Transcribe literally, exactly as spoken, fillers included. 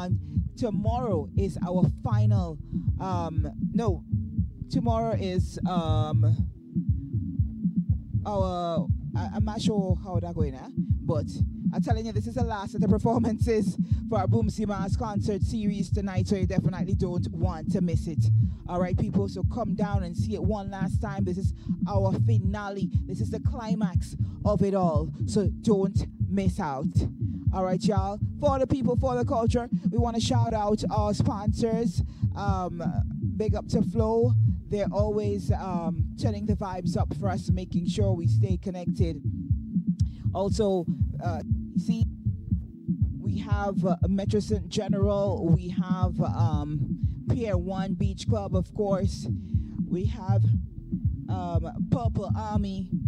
on. Tomorrow is our final. Um, no, tomorrow is um our. I, I'm not sure how that going, eh? But I'm telling you, this is the last of the performances for our Boomsy Mars concert series tonight, so you definitely don't want to miss it. All right, people, so come down and see it one last time. This is our finale. This is the climax of it all, so don't miss out. All right, y'all. For the people, for the culture, we want to shout out our sponsors. Um, big up to Flow. They're always um, turning the vibes up for us, making sure we stay connected. Also, uh, see, we have uh, Metro Saint General. We have um, Pier one Beach Club, of course. We have um, Purple Army.